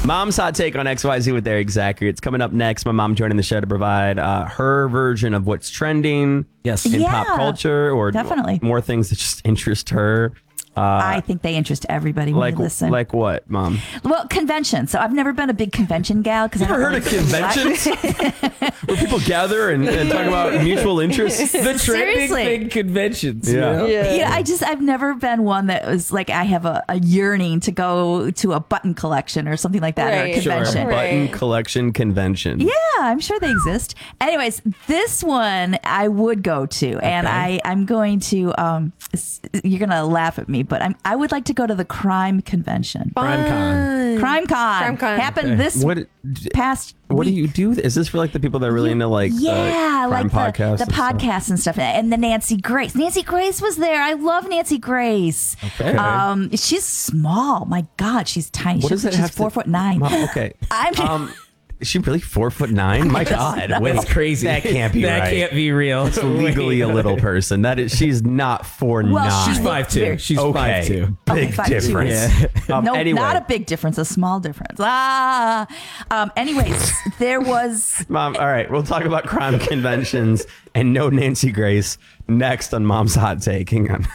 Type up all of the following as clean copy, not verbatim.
Mom's hot take on XYZ with Eric Zachary. It's coming up next. My mom joining the show to provide her version of what's trending in pop culture, or definitely more things that just interest her. I think they interest everybody when they listen. Like what, Mom? Well, conventions. So I've never been a big convention gal. You ever heard of conventions? Where people gather and talk about mutual interests? The trending thing conventions. Yeah. I've never been one that was like, I have a yearning to go to a button collection or something like that, or a convention. Sure. Button collection convention. Yeah, I'm sure they exist. Anyways, this one I would go to, and I'm going to, you're going to laugh at me, but I would like to go to the crime convention. Crime Con happened this past What week. do you do? Is this for like the people that are really into like crime like podcasts? The podcasts and stuff. And the Nancy Grace. Nancy Grace was there. I love Nancy Grace. Okay. She's small. My God, she's tiny. What does that she's have 4'9". Okay. Is she really 4'9"? My God, wait, That's crazy. That can't be right. That can't be real. It's legally a little person. That is, she's not 4'9". Well, She's 5'2". She's 5'2". Big 5'2". difference. No, anyway. not a big difference, a small difference. Anyways, there was... Mom, all right, we'll talk about crime conventions and no Nancy Grace next on Mom's Hot Take. Hang on.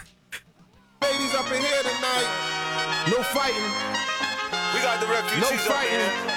Ladies up in here tonight. No fighting. We got the refugees up in here.